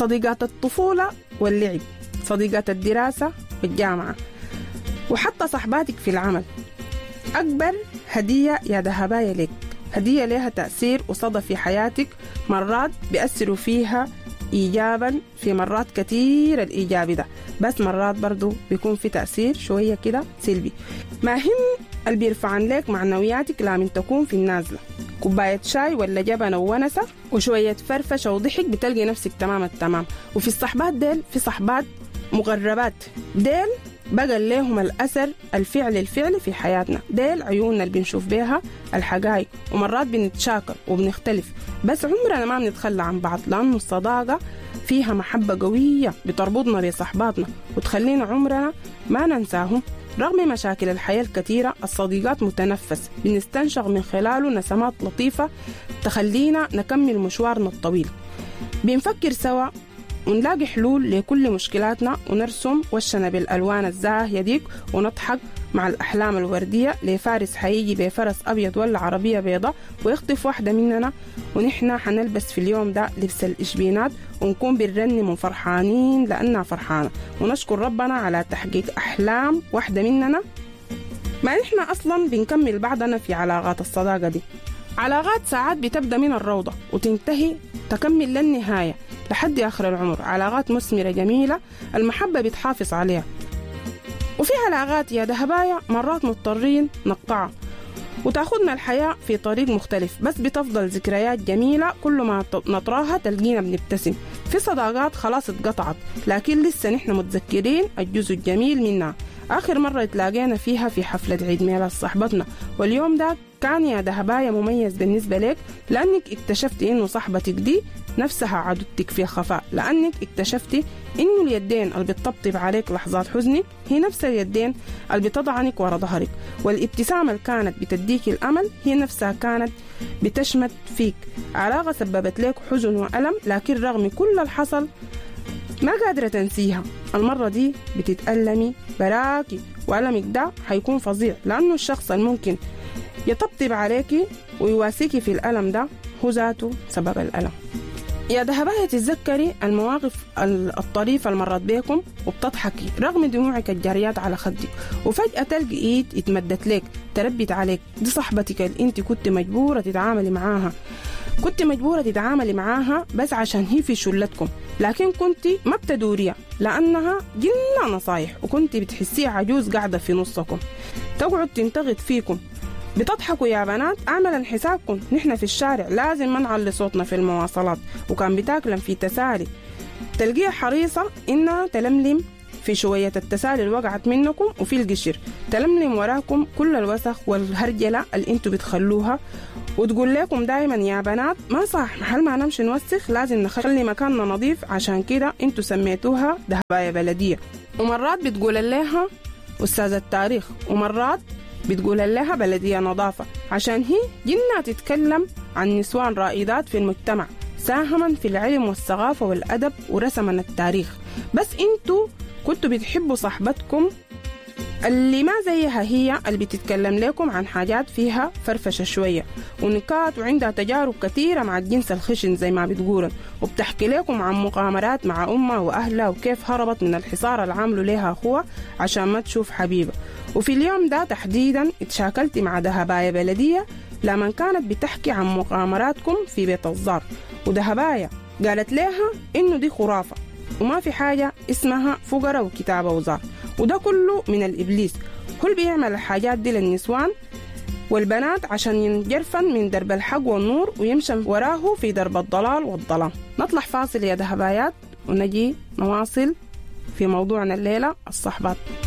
صديقات الطفولة واللعب، صديقات الدراسة والجامعة، وحتى صحباتك في العمل. أكبر هدية يا ذهبايا لك، هدية لها تأثير وصدى في حياتك، مرات بيأثروا فيها إيجابا، في مرات كتير الإيجابي ده، بس مرات برضو بيكون في تأثير شوية كده سلبي. ما هم اللي بيرفعن لك معنوياتك لمن تكون في النازلة، كوباية شاي ولا جبنة وونسة وشوية فرفشة وضحك بتلقي نفسك تمام التمام. وفي الصحبات ديل في صحبات مغربات، ديل بقى لهم الأثر الفعلي في حياتنا، ديل عيوننا اللي بنشوف بيها الحقائق، ومرات بنتشاكل وبنختلف، بس عمرنا ما بنتخلى عن بعض، لأنه الصداقة فيها محبة قوية بتربطنا بصحباتنا وتخلينا عمرنا ما ننساهم. رغم مشاكل الحياة الكثيرة، الصديقات متنفس بنستنشق من خلاله نسمات لطيفة تخلينا نكمل مشوارنا الطويل، بنفكر سوا ونلاقي حلول لكل مشكلاتنا، ونرسم وشنا بالألوان الزاهية ديك، ونضحك مع الأحلام الوردية لفارس حيجي بفرس أبيض ولا عربية بيضة ويخطف واحدة مننا، ونحنا حنلبس في اليوم ده لبس الإشبينات ونكون بنرنم وفرحانين لأننا فرحانة، ونشكر ربنا على تحقيق أحلام واحدة مننا. ما نحنا أصلا بنكمل بعضنا في علاقات الصداقة دي، علاقات ساعات بتبدأ من الروضة وتنتهي تكمل للنهاية لحد آخر العمر، علاقات مثمرة جميلة المحبة بتحافظ عليها. وفي علاقات يا ذهبايا مرات مضطرين نقطعها وتاخدنا الحياة في طريق مختلف، بس بتفضل ذكريات جميلة كل ما نطراها تلقينا بنبتسم. في صداقات خلاص اتقطعت لكن لسه نحن متذكرين الجزء الجميل منها، آخر مرة تلاقينا فيها في حفلة عيد ميلاد صاحبتنا، واليوم ده كان يا ذهبايا مميز بالنسبة لك لأنك اكتشفتي إنه صاحبتك دي نفسها عدوتك في خفاء، لأنك اكتشفتي إنه اليدين اللي بتطبطب عليك لحظات حزنك هي نفس اليدين اللي بتضعنك ورا ظهرك، والابتسامة اللي كانت بتديك الأمل هي نفسها كانت بتشمت فيك. علاقة سببت لك حزن وألم، لكن رغم كل الحصل ما قادرة تنسيها، المرة دي بتتألمي براكي، وألمك ده حيكون فظيع، لأنه الشخص الممكن يطبطب عليكي ويواسيكي في الألم ده هو ذاته سبب الألم. يا ذهبايا تتذكري المواقف الطريفة اللي مرت بيكم وبتضحكي رغم دموعك الجاريات على خدك، وفجأة تلقي إيد اتمدت لك تربت عليك، دي صاحبتك اللي انت كنت مجبورة تتعاملي معاها بس عشان هي في شلتكم، لكن كنت ما بتدوريها لأنها جنة نصايح، وكنت بتحسيها عجوز قاعدة في نصكم تقعد تنتقد فيكم. بتضحكوا يا بنات، اعملا حسابكم نحن في الشارع لازم ما نعلي صوتنا في المواصلات، وكان بتاكلم في تسالي تلقيها حريصة إنها تلملم في شوية التسالي اللي وقعت منكم وفي القشر، تلملم وراكم كل الوسخ والهرجلة اللي انتوا بتخلوها، وتقول لكم دايما يا بنات ما صح محل ما نمشي نوسخ لازم نخلي مكاننا نظيف، عشان كده انتوا سميتوها ذهبايا بلدية. ومرات بتقول لها أستاذ التاريخ، ومرات بتقول لها بلدية نظافة، عشان هي جنة تتكلم عن نسوان رائدات في المجتمع ساهما في العلم والثقافة والأدب ورسما التاريخ. بس انتوا كنتوا بتحبوا صاحبتكم اللي ما زيها، هي اللي بتتكلم لكم عن حاجات فيها فرفشة شوية ونكات وعندها تجارب كثيرة مع الجنس الخشن زي ما بتقولن، وبتحكي لكم عن مغامرات مع أمها وأهلها وكيف هربت من الحصار اللي عامله لها أخوها عشان ما تشوف حبيبة. وفي اليوم ده تحديدا اتشاكلت مع ذهبايا بلدية لما كانت بتحكي عن مغامراتكم في بيت الزار، وذهبايا قالت لها إنه دي خرافة وما في حاجة اسمها فقرة وكتابة وزار، وده كله من الإبليس، هو اللي بيعمل الحاجات دي للنسوان والبنات عشان ينجرفن من درب الحق والنور ويمشي وراه في درب الضلال والظلام. نطلع فاصل يا ذهبايات ونجي نواصل في موضوعنا الليلة الصحبات.